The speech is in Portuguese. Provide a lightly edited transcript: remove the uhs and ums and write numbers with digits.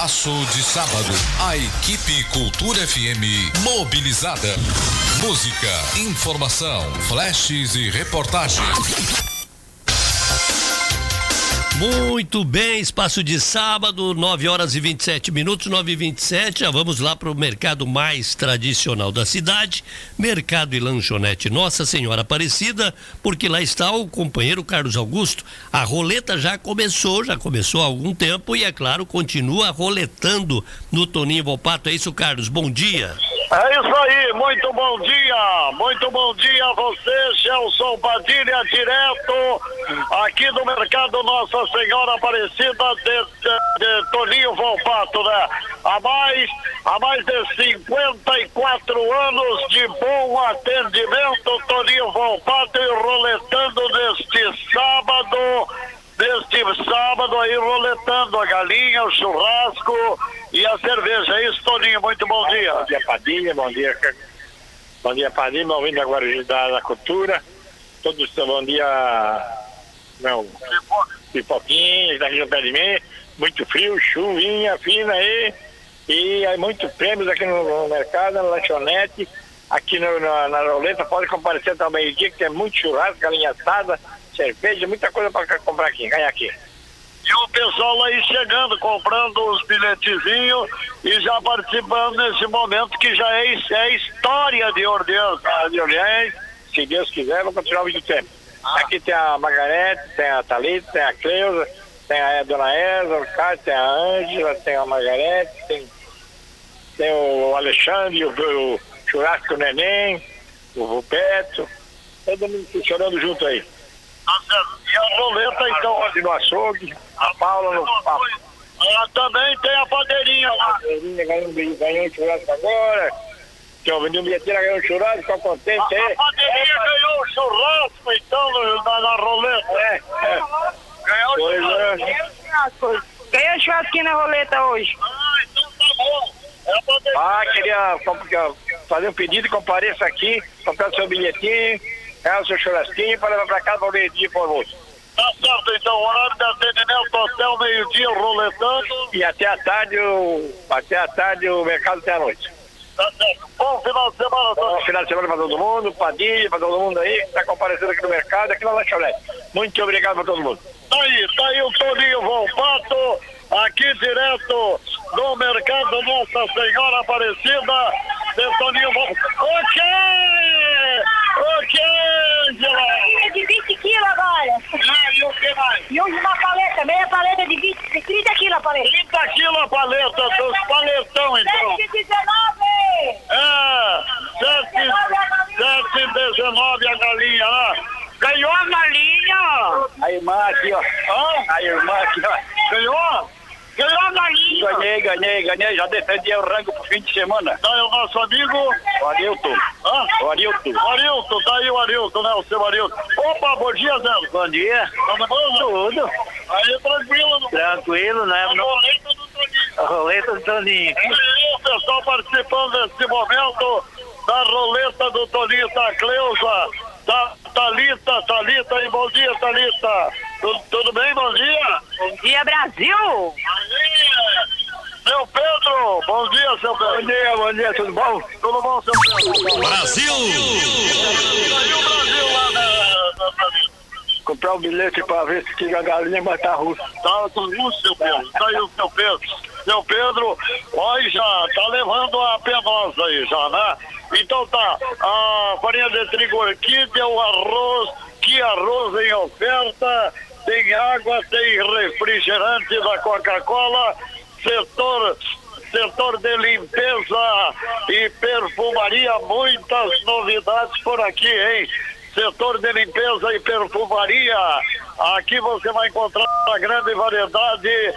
Espaço de Sábado. A equipe Cultura FM mobilizada. Música, informação, flashes e reportagens. Muito bem, Espaço de Sábado, 9h27, 9h27. Já vamos lá para o mercado mais tradicional da cidade, Mercado e Lanchonete Nossa Senhora Aparecida, porque lá está o companheiro Carlos Augusto. A roleta já começou há algum tempo e, é claro, continua roletando no Toninho Volpato. É isso, Carlos? Bom dia. É isso aí, muito bom dia a você, Gelson Padilha, direto aqui do Mercado Nossa Senhora Aparecida de Toninho Volpato, né? Há mais de 54 anos de bom atendimento, Toninho Volpato, e roletando neste sábado aí, roletando a galinha, o churrasco e a cerveja. É isso, Toninho, muito bom dia. Bom dia, Padilha, bom dia, Padilha, bom-vindo agora da cultura. Todos, bom dia, pipoquinha, da região perto de mim, muito frio, chuvinha fina aí, e aí muito prêmios aqui no mercado, na lanchonete, aqui na roleta. Pode comparecer até o meio-dia, que tem muito churrasco, galinha assada, cerveja, muita coisa para comprar aqui, ganhar aqui. E o pessoal aí chegando, comprando os bilhetezinhos e já participando nesse momento que já é história de Ordeões. De Ordeões, se Deus quiser, vou continuar muito tempo. Aqui tem a Margarete, tem a Thalita, tem a Cleusa, tem a Dona Eza, o Cássio, tem a Ângela, tem a Margarete, tem o Alexandre, o Churrasco, o Neném, o Rupeto, todo mundo funcionando junto aí. E a roleta, então? No açougue, a Paula no papo. Também tem a padeirinha lá. A padeirinha ganhou um churrasco agora. Que eu vendi um bilheteiro, ganhou um churrasco, estou contente. A padeirinha ganhou um churrasco, então, na roleta. Ganhou um churrasco. Ganhou um churrasquinho na roleta hoje. Então tá bom. Queria fazer um pedido, compareça aqui, comprar o seu bilhetinho, ganhar o seu churrasquinho para levar para casa para o meio-dia para o almoço. Tá certo, então, horário de atendimento até o meio-dia, roletando. E até a tarde o mercado até a noite. Tá certo. Bom final de semana. Bom final de semana para todo mundo, Padilha, para todo mundo aí que está comparecendo aqui no mercado, aqui na lanchonete. Muito obrigado para todo mundo. Tá aí o Toninho Volpato, aqui direto do Mercado Nossa Senhora Aparecida, de Toninho Volpato. Ok, Angela! De 20 quilos agora. E o que mais? E uma paleta, meia paleta de 30 quilos a paleta. 30 quilos a paleta, dos paletão, então. 7,19 a galinha lá. Ganhou a galinha? A irmã aqui, ó. A irmã aqui, ó. Ganhou? Ganhou a galinha? Ganhei. Já defendi o rango pro fim de semana. Tá aí o nosso amigo? O Arilton. O Arilton, tá aí o Arilton, né? O seu Arilton. Opa, bom dia, Zé. Bom dia. Tudo bom? Tudo. Aí, tranquilo, não? Tranquilo, né? A roleta do Toninho. A roleta do Toninho. Aí, o pessoal participando nesse momento da roleta do Toninho, tá a Cleusa, tá Thalita aí, bom dia, Thalita. Tudo bem, bom dia? Bom dia, Brasil! Seu Pedro, bom dia, seu Pedro. Bom dia, tudo bom? Tudo bom, seu Pedro? Brasil! Aí o Brasil lá na Comprar um bilhete pra ver se a galinha vai estar russa. Tá com russo, seu Pedro. Tá aí o seu Pedro. Seu Pedro, olha, já tá levando a penosa aí, já, né? Então tá, a farinha de trigo orquídea, o arroz, que arroz em oferta, tem água, tem refrigerante da Coca-Cola, setor de limpeza e perfumaria, muitas novidades por aqui, hein? Setor de limpeza e perfumaria, aqui você vai encontrar uma grande variedade